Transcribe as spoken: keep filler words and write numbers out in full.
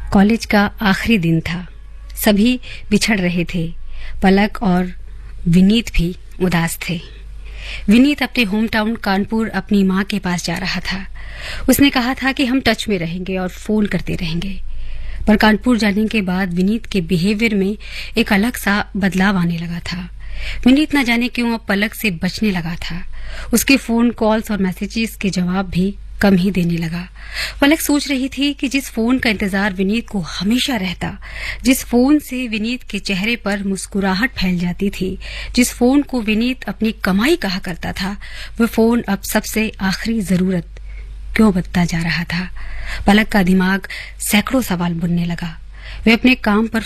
College का आखिरी दिन था। सभी बिछड़ रहे थे। पलक और विनीत भी उदास थे। विनीत अपने होम टाउन कानपुर अपनी माँ के पास जा रहा था। उसने कहा था कि हम टच में रहेंगे और फोन करते रहेंगे। पर कानपुर जाने के बाद विनीत के बिहेवियर में एक अलग सा बदलाव आने लगा था। विनीत न जाने क्यों अब पलक से बचने लगा था। उसके फोन कॉल्स और मैसेजेस के जवाब भी कम ही देने लगा। पलक सोच रही थी कि जिस फोन का इंतजार विनीत को हमेशा रहता, जिस फोन से विनीत के चेहरे पर मुस्कुराहट फैल जाती थी, जिस फोन को विनीत अपनी कमाई कहा करता था, वह फोन अब सबसे आखिरी जरूरत क्यों बनता जा रहा था। पलक का दिमाग सैकड़ों सवाल बुनने लगा। वे अपने काम पर